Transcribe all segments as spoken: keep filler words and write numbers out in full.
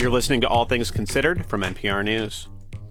You're listening to All Things Considered from N P R News.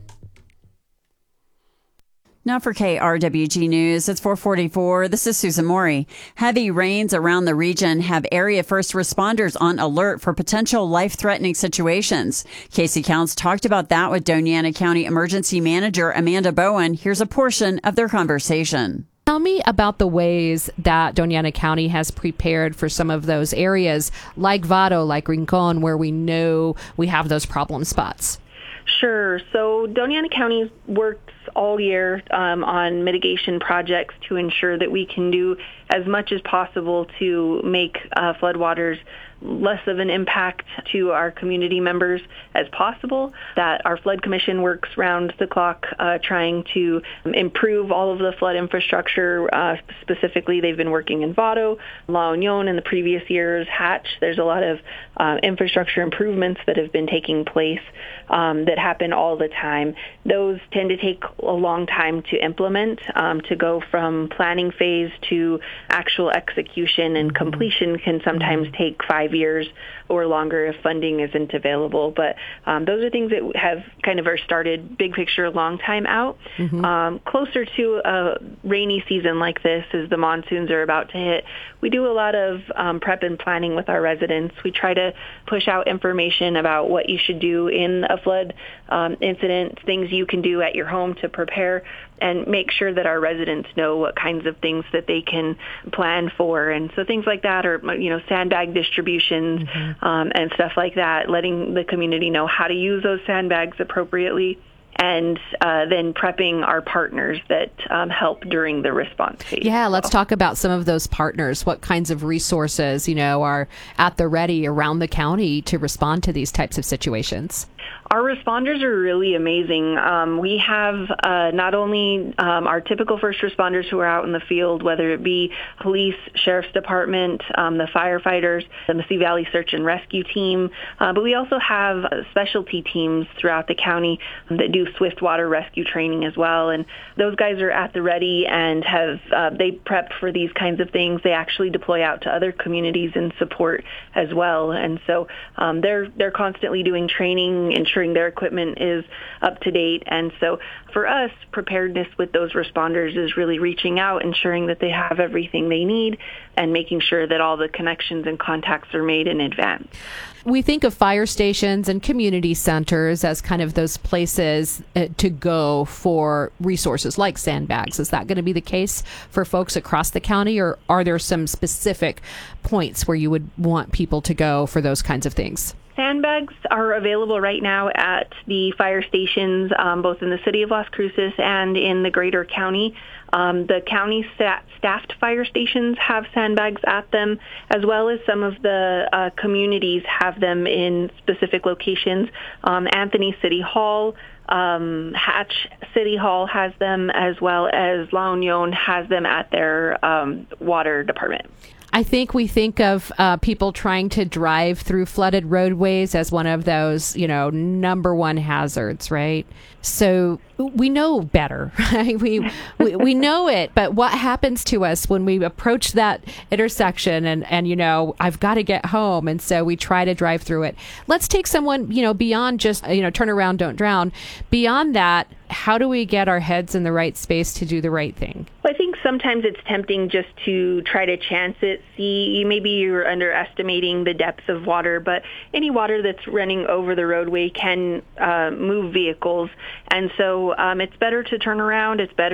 Now for K R W G News, it's four forty-four. This is Susan Morey. Heavy rains around the region have area first responders on alert for potential life-threatening situations. Casey Counts talked about that with Doñana County Emergency Manager Amanda Bowen. Here's a portion of their conversation. Tell me about the ways that Doñana County has prepared for some of those areas like Vado, like Rincon, where we know we have those problem spots. Sure. So Doñana County works all year um, on mitigation projects to ensure that we can do as much as possible to make uh, floodwaters less of an impact to our community members as possible, that our flood commission works round the clock uh, trying to improve all of the flood infrastructure. Uh, specifically, they've been working in Vado, La Union in the previous years, Hatch. There's a lot of uh, infrastructure improvements that have been taking place um, that happen all the time. Those tend to take a long time to implement, um, to go from planning phase to actual execution, and completion can sometimes take five years or longer if funding isn't available. But um, those are things that have kind of are started big picture a long time out. Mm-hmm. Um, closer to a rainy season like this, as the monsoons are about to hit, we do a lot of um, prep and planning with our residents. We try to push out information about what you should do in a flood um, incident, things you can do at your home to prepare, and make sure that our residents know what kinds of things that they can plan for. And so things like that are, you know, sandbag distributions, mm-hmm. um, and stuff like that, letting the community know how to use those sandbags appropriately, and uh, then prepping our partners that um, help during the response phase. Yeah, let's talk about some of those partners. What kinds of resources, you know, are at the ready around the county to respond to these types of situations? Our responders are really amazing. Um, we have uh, not only um, our typical first responders who are out in the field, whether it be police, sheriff's department, um, the firefighters, and the Sea Valley Search and Rescue Team, uh, but we also have uh, specialty teams throughout the county that do swift water rescue training as well. And those guys are at the ready and have uh, they prep for these kinds of things. They actually deploy out to other communities in support as well. And so um, they're they're constantly doing training, ensuring their equipment is up to date. And so for us, preparedness with those responders is really reaching out, ensuring that they have everything they need, and making sure that all the connections and contacts are made in advance. We think of fire stations and community centers as kind of those places uh, to go for resources like sandbags. Is that going to be the case for folks across the county, or are there some specific points where you would want people to go for those kinds of things? Sandbags are available right now at the fire stations, um, both in the city of Las Cruces and in the greater county. Um, the county sta- staffed fire stations have sandbags at them, as well as some of the uh, communities have them in specific locations. Um, Anthony City Hall, um, Hatch City Hall has them, as well as La Union has them at their um, water department. I think we think of uh, people trying to drive through flooded roadways as one of those, you know, number one hazards, right? So we know better, right? We, we we know it, but what happens to us when we approach that intersection and, and, you know, I've got to get home, and so we try to drive through it. Let's take someone, you know, beyond just, you know, turn around, don't drown. Beyond that, how do we get our heads in the right space to do the right thing? Well, I think sometimes it's tempting just to try to chance it. See, maybe you're underestimating the depth of water, but any water that's running over the roadway can uh, move vehicles. And so um, it's better to turn around. It's better